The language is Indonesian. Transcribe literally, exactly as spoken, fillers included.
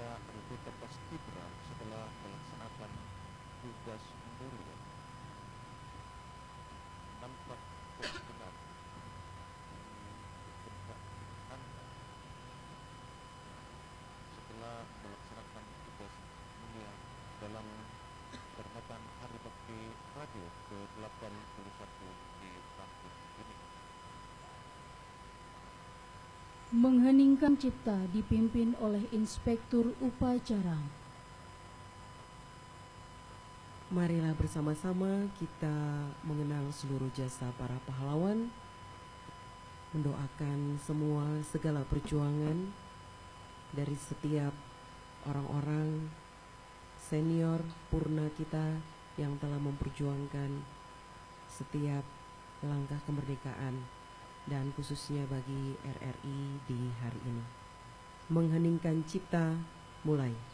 Mulia Rute Paskibra setelah melaksanakan tugas mulia. Nampak kebenaran Anda setelah melaksanakan tugas mulia dalam peringatan Hari Bakti Radio ke delapan puluh satu di kampus ini. Mengheningkan cipta dipimpin oleh Inspektur Upacara. Marilah bersama-sama kita mengenang seluruh jasa para pahlawan, mendoakan semua segala perjuangan dari setiap orang-orang senior purna kita yang telah memperjuangkan setiap langkah kemerdekaan dan khususnya bagi R R I di hari ini. Mengheningkan cipta, mulai.